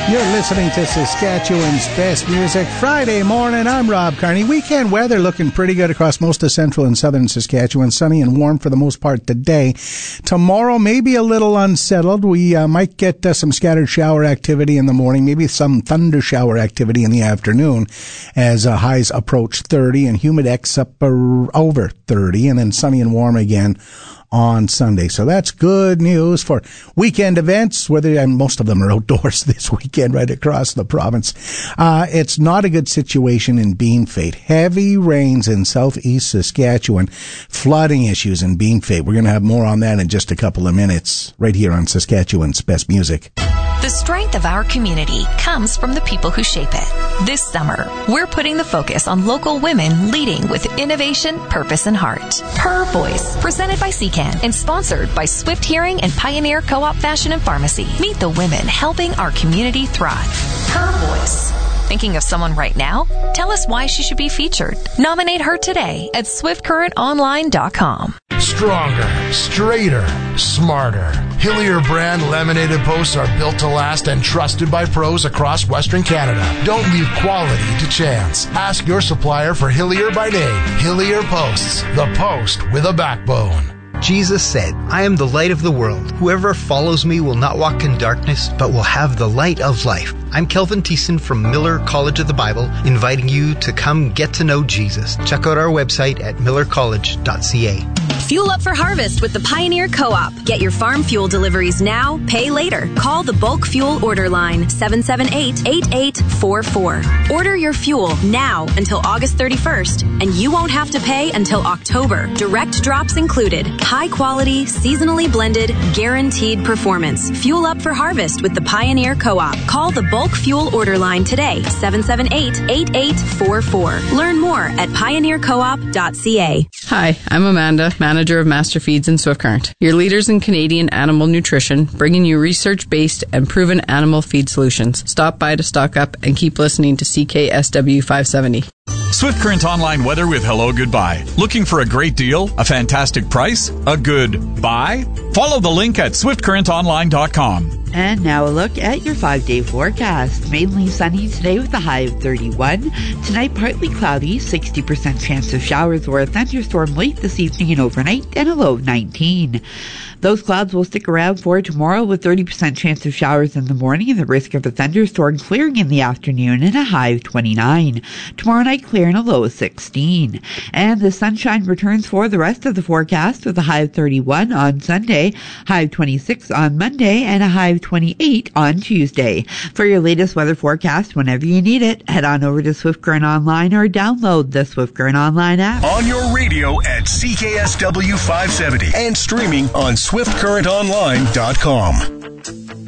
You're listening to Saskatchewan's Best Music Friday morning. I'm Rob Carney. Weekend weather looking pretty good across most of central and southern Saskatchewan. Sunny and warm for the most part today. Tomorrow, maybe a little unsettled. We might get some scattered shower activity in the morning, maybe some thunder shower activity in the afternoon as highs approach 30 and humidex up over 30, and then sunny and warm again on Sunday. So that's good news for weekend events, and most of them are outdoors this weekend right across the province. It's not a good situation in Beanfate. Heavy rains in southeast Saskatchewan, flooding issues in Beanfate. We're going to have more on that in just a couple of minutes right here on Saskatchewan's Best Music. The strength of our community comes from the people who shape it. This summer, we're putting the focus on local women leading with innovation, purpose, and heart. Her Voice, presented by CCAN and sponsored by Swift Hearing and Pioneer Co-op Fashion and Pharmacy. Meet the women helping our community thrive. Her Voice. Thinking of someone right now? Tell us why she should be featured. Nominate her today at swiftcurrentonline.com. Stronger, straighter, smarter. Hillier brand laminated posts are built to last and trusted by pros across Western Canada. Don't leave quality to chance. Ask your supplier for Hillier by name. Hillier Posts, the post with a backbone. Jesus said, "I am the light of the world. Whoever follows me will not walk in darkness, but will have the light of life." I'm Kelvin Thiessen from Miller College of the Bible, inviting you to come get to know Jesus. Check out our website at millercollege.ca. Fuel up for harvest with the Pioneer Co-op. Get your farm fuel deliveries now, pay later. Call the bulk fuel order line, 778-8844. Order your fuel now until August 31st, and you won't have to pay until October. Direct drops included. High quality, seasonally blended, guaranteed performance. Fuel up for harvest with the Pioneer Co-op. Call the bulk fuel order line today, 778-8844. Learn more at pioneercoop.ca. Hi, I'm Amanda, manager of Master Feeds in Swift Current, your leaders in Canadian animal nutrition, bringing you research-based and proven animal feed solutions. Stop by to stock up and keep listening to CKSW 570. Swift Current Online weather with Hello Goodbye. Looking for a great deal? A fantastic price? A good buy? Follow the link at swiftcurrentonline.com. And now a look at your 5-day forecast. Mainly sunny today with a high of 31. Tonight, partly cloudy, 60% chance of showers or a thunderstorm late this evening and overnight, and a low of 19. Those clouds will stick around for tomorrow with 30% chance of showers in the morning and the risk of a thunderstorm clearing in the afternoon and a high of 29. Tomorrow night, clear and a low of 16. And the sunshine returns for the rest of the forecast with a high of 31 on Sunday, high of 26 on Monday, and a high of 28 on Tuesday. For your latest weather forecast, whenever you need it, head on over to Swift Current Online or download the Swift Current Online app. On your radio at CKSW 570 and streaming on SwiftCurrentOnline.com.